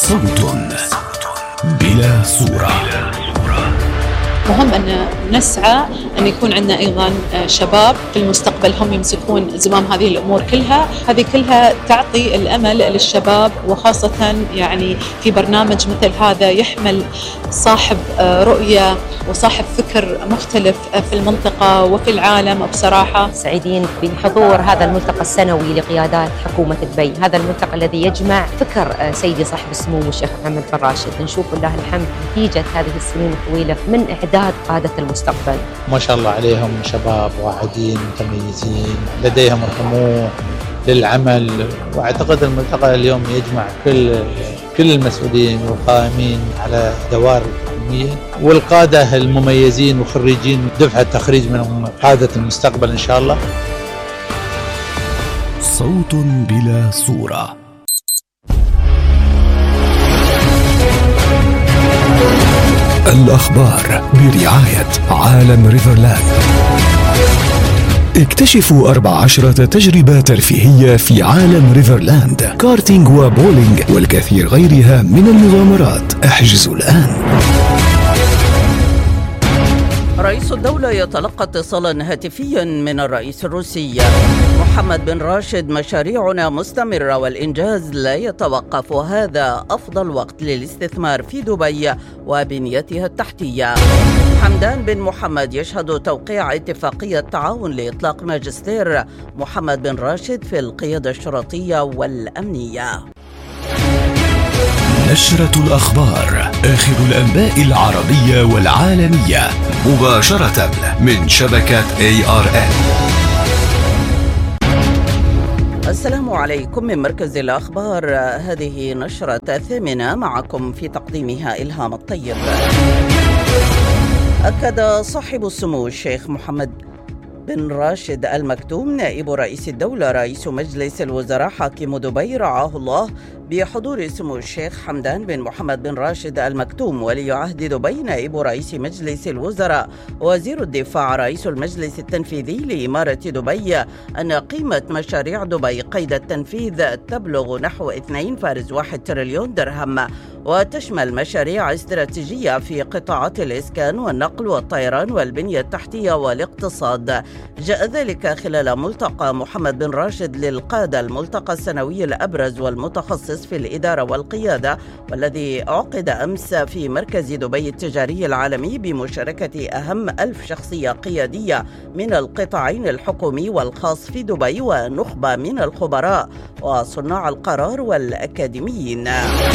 صوت بلا صورة. مهم أن نسعى أن يكون عندنا أيضا شباب في المستقبل هم يمسكون زمام هذه الأمور كلها. هذه كلها تعطي الأمل للشباب، وخاصة يعني في برنامج مثل هذا يحمل صاحب رؤية وصاحب فكر مختلف في المنطقة وفي العالم. بصراحة سعيدين بحضور هذا الملتقى السنوي لقيادات حكومة دبي، هذا الملتقى الذي يجمع فكر سيدي صاحب السمو الشيخ محمد بن راشد. نشوف بالله الحمد نتيجة هذه السنين الطويلة من إعداد قادة المستقبل. ما شاء الله عليهم شباب واعدين متميزين لديهم الطموح للعمل، واعتقد الملتقى اليوم يجمع كل المسؤولين والقائمين على دوائر الحكومية والقادة المميزين وخريجين دفعة تخريج من قادة المستقبل إن شاء الله. صوت بلا صورة. الأخبار برعاية عالم ريفرلاند. اكتشفوا 14 تجربة ترفيهية في عالم ريفرلاند، كارتينج وبولينج والكثير غيرها من المغامرات. احجزوا الآن. رئيس الدولة يتلقى اتصالا هاتفيا من الرئيس الروسي. محمد بن راشد: مشاريعنا مستمرة والإنجاز لا يتوقف، وهذا أفضل وقت للاستثمار في دبي وبنيتها التحتية. حمدان بن محمد يشهد توقيع اتفاقية تعاون لإطلاق ماجستير محمد بن راشد في القيادة الشرطية والأمنية. نشرة الأخبار، آخر الأنباء العربية والعالمية، مباشرة من شبكة ARN. السلام عليكم من مركز الأخبار. هذه نشرة 8 معكم في تقديمها إلهام الطيب. أكد صاحب السمو الشيخ محمد بن راشد المكتوم نائب رئيس الدولة رئيس مجلس الوزراء حاكم دبي رعاه الله بحضور سمو الشيخ حمدان بن محمد بن راشد المكتوم ولي عهد دبي نائب رئيس مجلس الوزراء وزير الدفاع رئيس المجلس التنفيذي لإمارة دبي أن قيمة مشاريع دبي قيد التنفيذ تبلغ نحو 2.1 تريليون درهم، وتشمل مشاريع استراتيجية في قطاعات الإسكان والنقل والطيران والبنية التحتية والاقتصاد. جاء ذلك خلال ملتقى محمد بن راشد للقادة، الملتقى السنوي الأبرز والمتخصص في الإدارة والقيادة، والذي عقد أمس في مركز دبي التجاري العالمي بمشاركة أهم 1000 شخصية قيادية من القطاعين الحكومي والخاص في دبي ونخبة من الخبراء وصناع القرار والأكاديميين.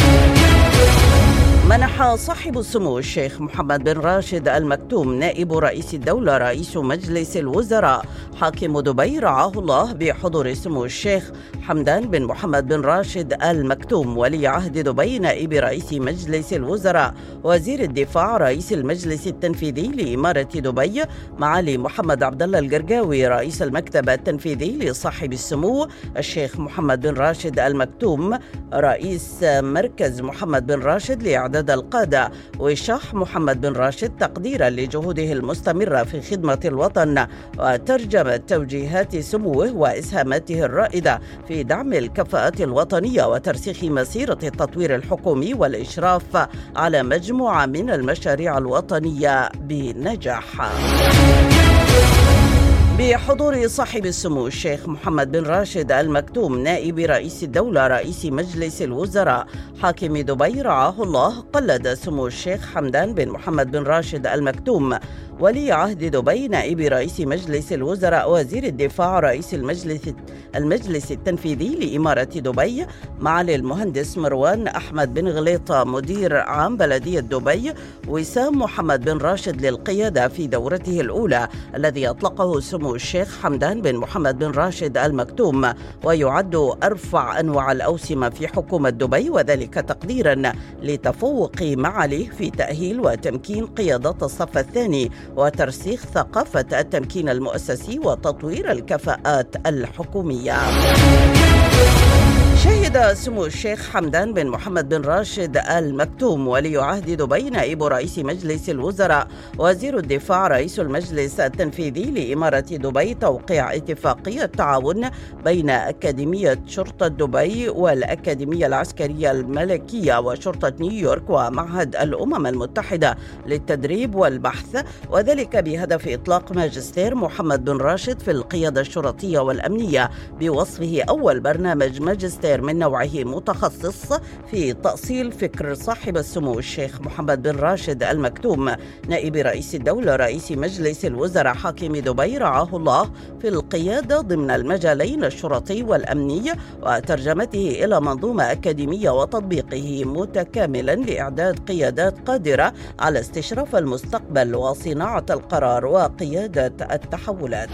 منح صاحب السمو الشيخ محمد بن راشد المكتوم نائب رئيس الدولة رئيس مجلس الوزراء حاكم دبي رعاه الله بحضور سمو الشيخ حمدان بن محمد بن راشد المكتوم ولي عهد دبي نائب رئيس مجلس الوزراء وزير الدفاع رئيس المجلس التنفيذي لإمارة دبي معالي محمد عبد الله القرقاوي رئيس المكتب التنفيذي لصاحب السمو الشيخ محمد بن راشد المكتوم رئيس مركز محمد بن راشد لإعداد القادة، وشاح محمد بن راشد تقديرا لجهوده المستمرة في خدمة الوطن وترجمة توجيهات سموه وإسهاماته الرائدة في دعم الكفاءات الوطنية وترسيخ مسيرة التطوير الحكومي والإشراف على مجموعة من المشاريع الوطنية بنجاح. بحضور صاحب السمو الشيخ محمد بن راشد المكتوم نائب رئيس الدولة رئيس مجلس الوزراء حاكم دبي رعاه الله، قلد سمو الشيخ حمدان بن محمد بن راشد المكتوم ولي عهد دبي نائب رئيس مجلس الوزراء وزير الدفاع رئيس المجلس التنفيذي لإمارة دبي معالي المهندس مروان أحمد بن غليطة مدير عام بلدية دبي وسام محمد بن راشد للقيادة في دورته الأولى الذي أطلقه سمو الشيخ حمدان بن محمد بن راشد المكتوم، ويعد أرفع أنواع الأوسمة في حكومة دبي، وذلك تقديرا لتفوق معاليه في تأهيل وتمكين قيادات الصف الثاني وترسيخ ثقافة التمكين المؤسسي وتطوير الكفاءات الحكومية. شهد قيد سمو الشيخ حمدان بن محمد بن راشد آل مكتوم ولي عهد دبي نائب رئيس مجلس الوزراء وزير الدفاع رئيس المجلس التنفيذي لإمارة دبي توقيع اتفاقية تعاون بين أكاديمية شرطة دبي والأكاديمية العسكرية الملكية وشرطة نيويورك ومعهد الأمم المتحدة للتدريب والبحث، وذلك بهدف إطلاق ماجستير محمد بن راشد في القيادة الشرطية والأمنية بوصفه أول برنامج ماجستير من نوعه متخصص في تأصيل فكر صاحب السمو الشيخ محمد بن راشد آل مكتوم نائب رئيس الدولة رئيس مجلس الوزراء حاكم دبي رعاه الله في القيادة ضمن المجالين الشرطي والأمني وترجمته إلى منظومة أكاديمية وتطبيقه متكاملا لإعداد قيادات قادرة على استشراف المستقبل وصناعة القرار وقيادة التحولات.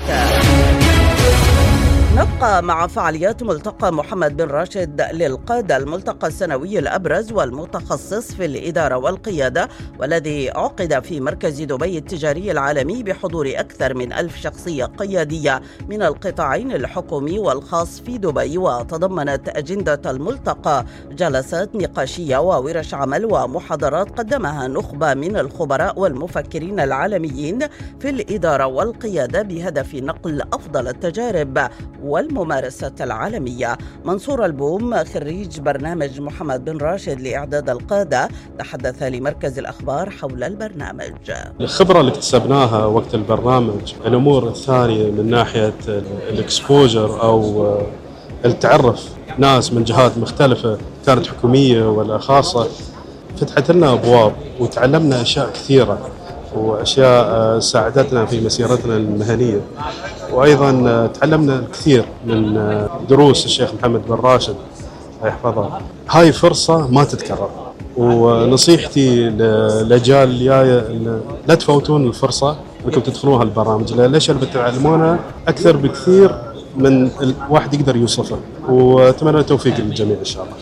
نبقى مع فعاليات ملتقى محمد بن راشد للقادة، الملتقى السنوي الأبرز والمتخصص في الإدارة والقيادة، والذي عقد في مركز دبي التجاري العالمي بحضور أكثر من 1000 شخصية قيادية من القطاعين الحكومي والخاص في دبي. وتضمنت أجندة الملتقى جلسات نقاشية وورش عمل ومحاضرات قدمها نخبة من الخبراء والمفكرين العالميين في الإدارة والقيادة بهدف نقل أفضل التجارب والممارسة العالمية. منصور البوم خريج برنامج محمد بن راشد لإعداد القادة تحدث لمركز الأخبار حول البرنامج. الخبرة اللي اكتسبناها وقت البرنامج، الأمور الثانية من ناحية الإكسبوجر أو التعرف ناس من جهات مختلفة كانت حكومية ولا خاصة، فتحت لنا أبواب وتعلمنا أشياء كثيرة وأشياء ساعدتنا في مسيرتنا المهنية، وأيضا تعلمنا الكثير من دروس الشيخ محمد بن راشد يحفظها. هاي فرصة ما تتكرر، ونصيحتي للأجيال الجاية لا تفوتون الفرصة انكم تدخلوها البرامج، ليش اللي بتعلمونها أكثر بكثير من الواحد يقدر يوصفه، وأتمنى التوفيق للجميع إن شاء الله.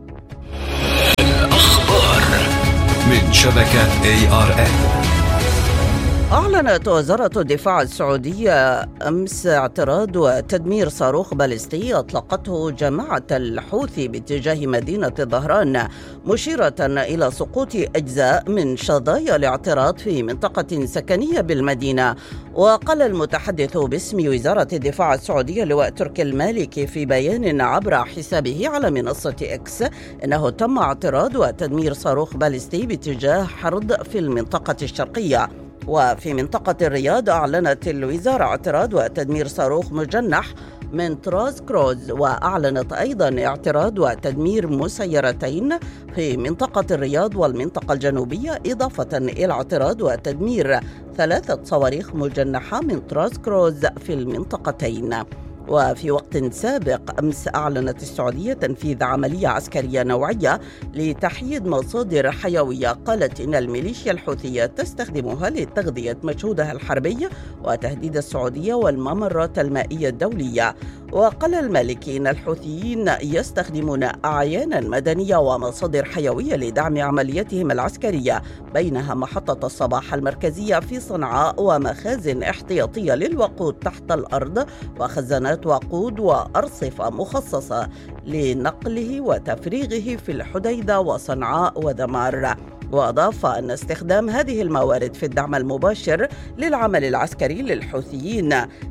الأخبار من شبكة ARN. أعلنت وزارة الدفاع السعودية أمس اعتراض وتدمير صاروخ باليستي أطلقته جماعة الحوثي باتجاه مدينة الظهران، مشيرة إلى سقوط أجزاء من شظايا الاعتراض في منطقة سكنية بالمدينة. وقال المتحدث باسم وزارة الدفاع السعودية لواء تركي المالكي في بيان عبر حسابه على منصة إكس إنه تم اعتراض وتدمير صاروخ باليستي باتجاه حرض في المنطقة الشرقية. وفي منطقة الرياض أعلنت الوزارة اعتراض وتدمير صاروخ مجنح من طراز كروز، وأعلنت أيضا اعتراض وتدمير مسيرتين في منطقة الرياض والمنطقة الجنوبية، إضافة إلى اعتراض وتدمير 3 صواريخ مجنحة من طراز كروز في المنطقتين. وفي وقت سابق أمس أعلنت السعودية تنفيذ عملية عسكرية نوعية لتحييد مصادر حيوية قالت إن الميليشيا الحوثية تستخدمها لتغذية مجهودها الحربي وتهديد السعودية والممرات المائية الدولية. وقال المالكي إن الحوثيين يستخدمون أعيانا مدنية ومصادر حيوية لدعم عملياتهم العسكرية، بينها محطة الصباح المركزية في صنعاء ومخازن احتياطية للوقود تحت الأرض وخزانات وقود وأرصفة مخصصة لنقله وتفريغه في الحديدة وصنعاء ودمار. وأضاف أن استخدام هذه الموارد في الدعم المباشر للعمل العسكري للحوثيين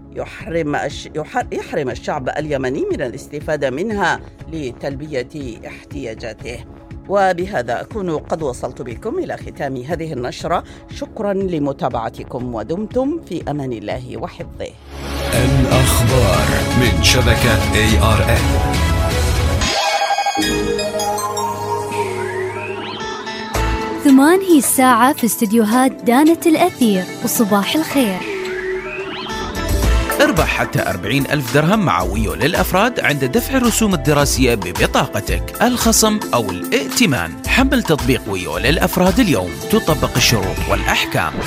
يحرم الشعب اليمني من الاستفادة منها لتلبية احتياجاته. وبهذا أكون قد وصلت بكم إلى ختام هذه النشرة. شكرا لمتابعتكم ودمتم في أمان الله وحفظه. الأخبار من شبكة ARN. ثمان هي الساعة في استديوهات دانة الأثير وصباح الخير. اربح حتى 40,000 درهم مع ويو للأفراد عند دفع الرسوم الدراسية ببطاقتك، الخصم أو الائتمان. حمل تطبيق ويو للأفراد اليوم، تطبق الشروط والأحكام.